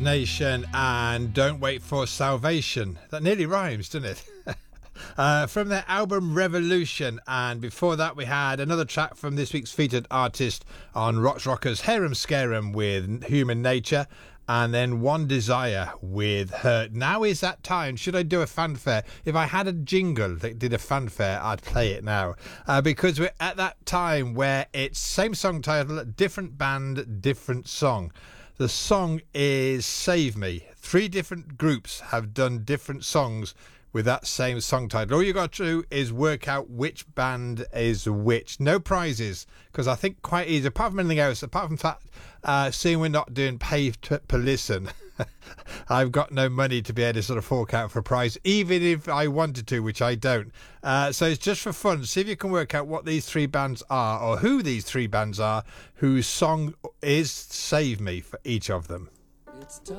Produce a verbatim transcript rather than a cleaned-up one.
Nation and Don't Wait for Salvation. That nearly rhymes, doesn't it? uh, from their album Revolution, and before that we had another track from this week's featured artist on Rocks Rockers, Harem Scarum with Human Nature, and then One Desire with Hurt. Now is that time. Should I do a fanfare? If I had a jingle that did a fanfare, I'd play it now, uh, because we're at that time where it's same song title, different band, different song. The song is Save Me. Three different groups have done different songs with that same song title. All you got to do is work out which band is which. No prizes, because I think quite easy, apart from anything else, apart from fact, uh, seeing we're not doing pay t- per listen, I've got no money to be able to sort of fork out for a prize, even if I wanted to, which I don't. Uh, so it's just for fun. See if you can work out what these three bands are, or who these three bands are, whose song is Save Me for each of them. It's time.